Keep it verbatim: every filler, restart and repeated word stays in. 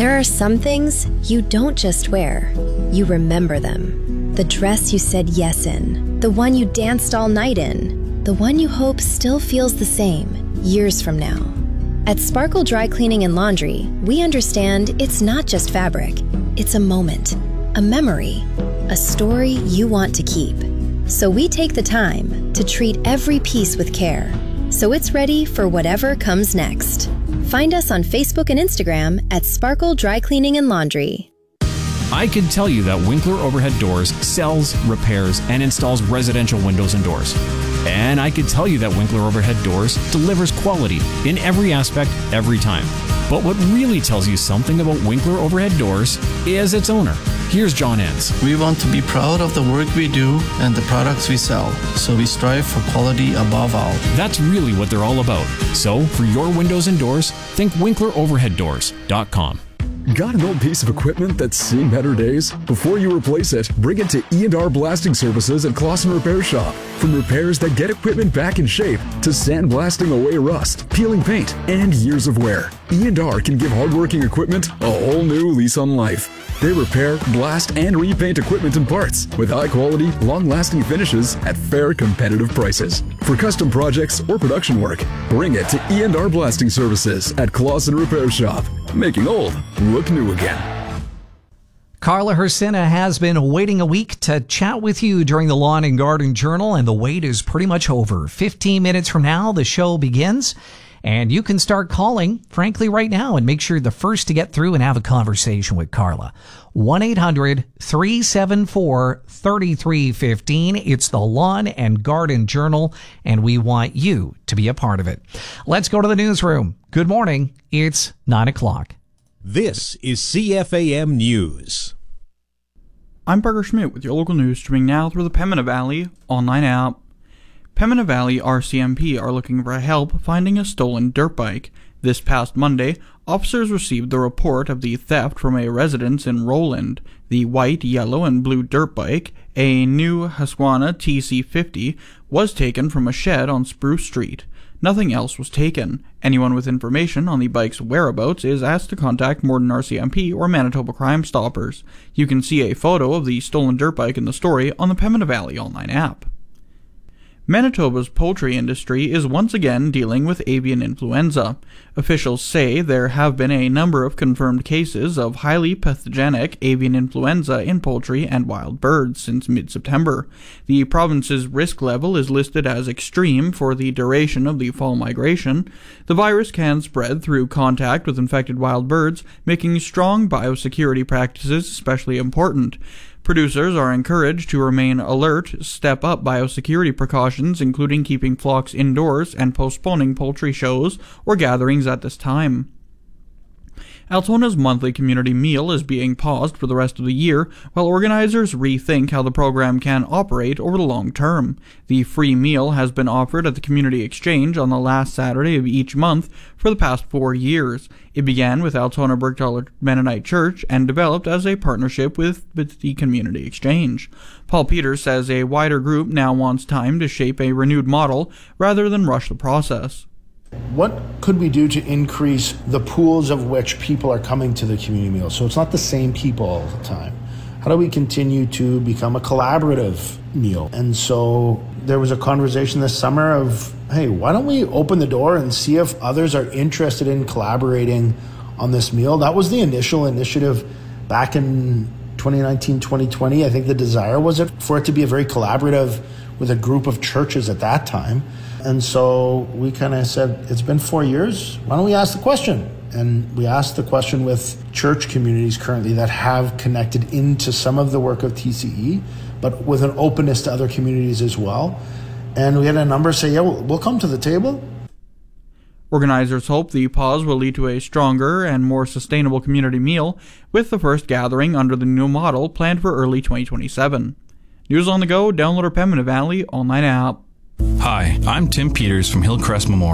There are some things you don't just wear, you remember them. The dress you said yes in, the one you danced all night in, the one you hope still feels the same years from now. At Sparkle Dry Cleaning and Laundry, we understand it's not just fabric, it's a moment, a memory, a story you want to keep. So we take the time to treat every piece with care, so it's ready for whatever comes next. Find us on Facebook and Instagram at Sparkle Dry Cleaning and Laundry. I can tell you that Winkler Overhead Doors sells, repairs, and installs residential windows and doors. And I can tell you that Winkler Overhead Doors delivers quality in every aspect, every time. But what really tells you something about Winkler Overhead Doors is its owner. Here's John Enns. We want to be proud of the work we do and the products we sell, so we strive for quality above all. That's really what they're all about. So, for your windows and doors, think Winkler Overhead Doors dot com. Got an old piece of equipment that's seen better days? Before you replace it, bring it to E and R Blasting Services at Clausen Repair Shop. From repairs that get equipment back in shape to sandblasting away rust, peeling paint, and years of wear, E and R can give hardworking equipment a whole new lease on life. They repair, blast, and repaint equipment and parts with high-quality, long-lasting finishes at fair, competitive prices. For custom projects or production work, bring it to E and R Blasting Services at Clausen Repair Shop, making old look new again. Carla Hersina has been waiting a week to chat with you during the Lawn and Garden Journal, and the wait is pretty much over. fifteen minutes from now, the show begins. And you can start calling, frankly, right now and make sure you're the first to get through and have a conversation with Carla. one eight hundred three seven four three three one five. It's the Lawn and Garden Journal, and we want you to be a part of it. Let's go to the newsroom. Good morning. It's nine o'clock. This is C F A M News. I'm Parker Schmidt with your local news, streaming now through the Pembina Valley online app. Pembina Valley R C M P are looking for help finding a stolen dirt bike. This past Monday, officers received the report of the theft from a residence in Rowland. The white, yellow, and blue dirt bike, a new Husqvarna T C fifty, was taken from a shed on Spruce Street. Nothing else was taken. Anyone with information on the bike's whereabouts is asked to contact Morden R C M P or Manitoba Crime Stoppers. You can see a photo of the stolen dirt bike in the story on the Pembina Valley online app. Manitoba's poultry industry is once again dealing with avian influenza. Officials say there have been a number of confirmed cases of highly pathogenic avian influenza in poultry and wild birds since mid-September. The province's risk level is listed as extreme for the duration of the fall migration. The virus can spread through contact with infected wild birds, making strong biosecurity practices especially important. Producers are encouraged to remain alert, step up biosecurity precautions, including keeping flocks indoors and postponing poultry shows or gatherings at this time. Altona's monthly community meal is being paused for the rest of the year, while organizers rethink how the program can operate over the long term. The free meal has been offered at the Community Exchange on the last Saturday of each month for the past four years. It began with Altona Bergthaler Mennonite Church and developed as a partnership with the Community Exchange. Paul Peters says a wider group now wants time to shape a renewed model rather than rush the process. What could we do to increase the pools of which people are coming to the community meal so it's not the same people all the time? How do we continue to become a collaborative meal? And so there was a conversation this summer of, hey, why don't we open the door and see if others are interested in collaborating on this meal? That was the initial initiative back in twenty nineteen, twenty twenty. I think the desire was it for it to be a very collaborative with a group of churches at that time. And so we kind of said, it's been four years. Why don't we ask the question? And we asked the question with church communities currently that have connected into some of the work of T C E, but with an openness to other communities as well. And we had a number say, yeah, we'll, we'll come to the table. Organizers hope the pause will lead to a stronger and more sustainable community meal, with the first gathering under the new model planned for early twenty twenty-seven. News on the go, download our Pembina Valley online app. Hi, I'm Tim Peters from Hillcrest Memorial.